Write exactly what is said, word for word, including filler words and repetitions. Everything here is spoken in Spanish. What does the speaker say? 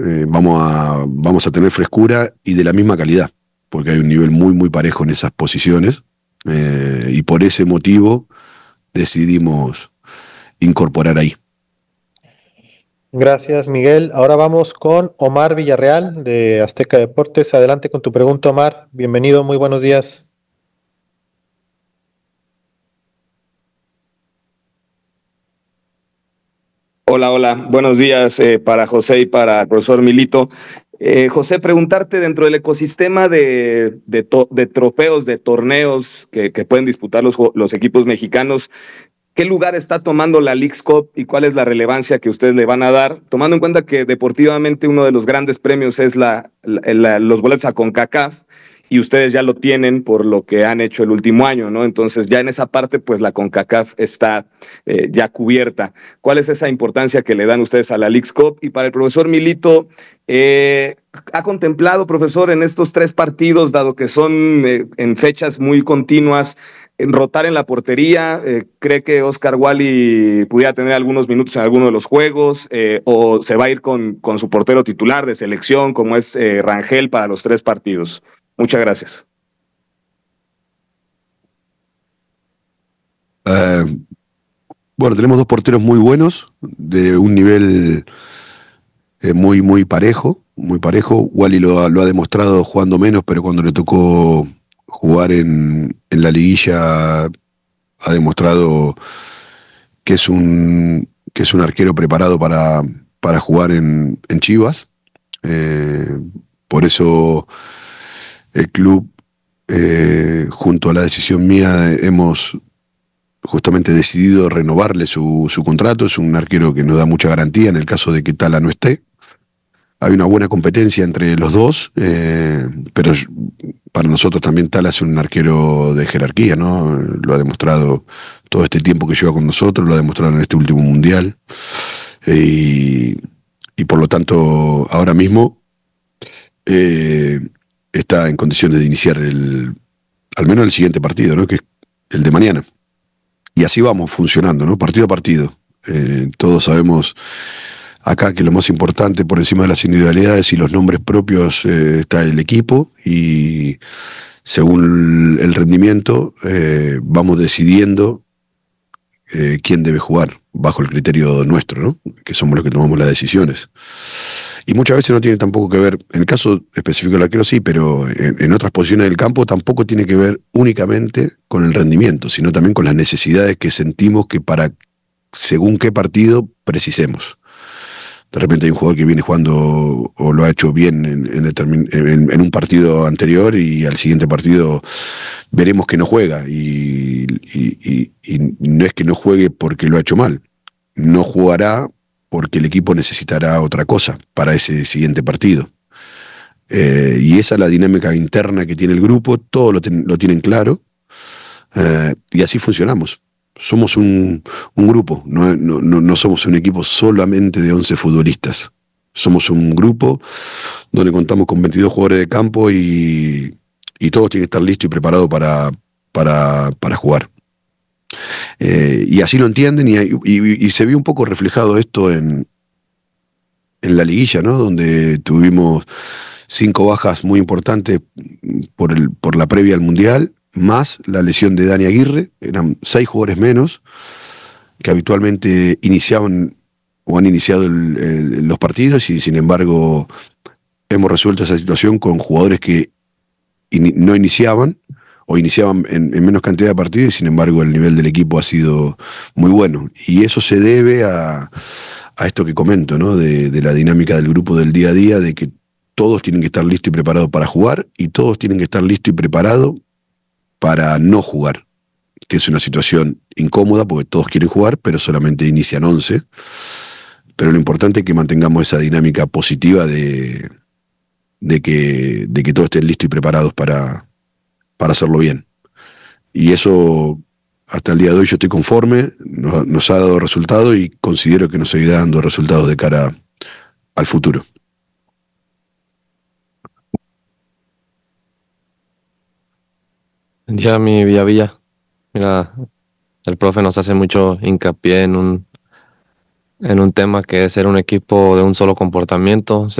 eh, vamos, a, vamos a tener frescura y de la misma calidad, porque hay un nivel muy, muy parejo en esas posiciones, eh, y por ese motivo decidimos incorporar ahí. Gracias, Miguel. Ahora vamos con Omar Villarreal de Azteca Deportes. Adelante con tu pregunta, Omar. Bienvenido, muy buenos días. Hola, hola. Buenos días eh, para José y para el profesor Milito. Eh, José, preguntarte dentro del ecosistema de, de, to, de trofeos, de torneos que, que pueden disputar los, los equipos mexicanos, ¿qué lugar está tomando la Leagues Cup y cuál es la relevancia que ustedes le van a dar? Tomando en cuenta que deportivamente uno de los grandes premios es la, la, la, los boletos a CONCACAF y ustedes ya lo tienen por lo que han hecho el último año, ¿no? Entonces ya en esa parte, pues la CONCACAF está eh, ya cubierta. ¿Cuál es esa importancia que le dan ustedes a la Leagues Cup? Y para el profesor Milito, eh, ¿ha contemplado, profesor, en estos tres partidos, dado que son eh, en fechas muy continuas, en rotar en la portería? Eh, ¿Cree que Oscar Wally pudiera tener algunos minutos en alguno de los juegos? Eh, ¿O se va a ir con, con su portero titular de selección, como es eh, Rangel, para los tres partidos? Muchas gracias. Eh, bueno, tenemos dos porteros muy buenos, de un nivel eh, muy, muy parejo, muy parejo. Wally lo, ha- lo ha demostrado jugando menos, pero cuando le tocó jugar en, en la liguilla ha demostrado que es un, que es un arquero preparado para, para jugar en, en Chivas. Eh, por eso el club, eh, junto a la decisión mía, hemos justamente decidido renovarle su, su contrato. Es un arquero que nos da mucha garantía en el caso de que Tala no esté. Hay una buena competencia entre los dos, eh, pero para nosotros también Tala es un arquero de jerarquía, ¿no? Lo ha demostrado todo este tiempo que lleva con nosotros, lo ha demostrado en este último mundial. Eh, y, y por lo tanto, ahora mismo eh, está en condiciones de iniciar el, al menos el siguiente partido, ¿no? Que es el de mañana. Y así vamos funcionando, ¿no? Partido a partido. Eh, todos sabemos acá que lo más importante por encima de las individualidades y los nombres propios eh, está el equipo, y según el rendimiento eh, vamos decidiendo eh, quién debe jugar bajo el criterio nuestro, ¿no? Que somos los que tomamos las decisiones. Y muchas veces no tiene tampoco que ver, en el caso específico del arquero sí, pero en, en otras posiciones del campo tampoco tiene que ver únicamente con el rendimiento, sino también con las necesidades que sentimos que para según qué partido precisemos. De repente hay un jugador que viene jugando o lo ha hecho bien en, en, en, en un partido anterior, y al siguiente partido veremos que no juega. Y, y, y, y no es que no juegue porque lo ha hecho mal, no jugará porque el equipo necesitará otra cosa para ese siguiente partido. Eh, y esa es la dinámica interna que tiene el grupo, todos lo, ten, lo tienen claro, eh, y así funcionamos. Somos un, un grupo, no, no, no somos un equipo solamente de once futbolistas. Somos un grupo donde contamos con veintidós jugadores de campo, y, y todos tienen que estar listos y preparados para, para, para jugar. Eh, y así lo entienden, y, y, y se vio un poco reflejado esto en, en la liguilla, ¿no? Donde tuvimos cinco bajas muy importantes por, el, por la previa al Mundial, más la lesión de Dani Aguirre. Eran seis jugadores menos que habitualmente iniciaban o han iniciado el, el, los partidos, y sin embargo hemos resuelto esa situación con jugadores que in, no iniciaban o iniciaban en, en menos cantidad de partidos, y sin embargo el nivel del equipo ha sido muy bueno. Y eso se debe a, a esto que comento, ¿no? De, de la dinámica del grupo del día a día, de que todos tienen que estar listos y preparados para jugar, y todos tienen que estar listos y preparados para no jugar, que es una situación incómoda porque todos quieren jugar, pero solamente inician once. Pero lo importante es que mantengamos esa dinámica positiva de, de, que, de que todos estén listos y preparados para, para hacerlo bien. Y eso, hasta el día de hoy yo estoy conforme, nos, nos ha dado resultados, y considero que nos seguirá dando resultados de cara al futuro. Ya, mi Villavilla, mira, el profe nos hace mucho hincapié en un, en un tema que es ser un equipo de un solo comportamiento,